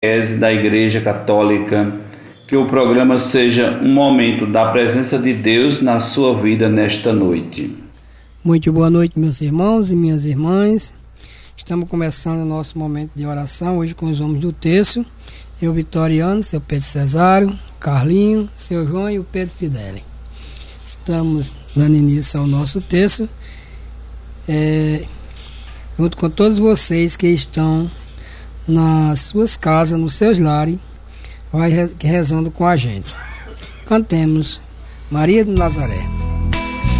da Igreja Católica, que o programa seja um momento da presença de Deus na sua vida nesta noite. Muito boa noite, meus irmãos e minhas irmãs. Estamos começando o nosso momento de oração hoje com os homens do terço. Eu, Vitoriano, seu Pedro Cesário, Carlinho, seu João e o Pedro Fideli. Estamos dando início ao nosso terço, junto com todos vocês que estão nas suas casas, nos seus lares, vai rezando com a gente. Cantemos Maria de Nazaré.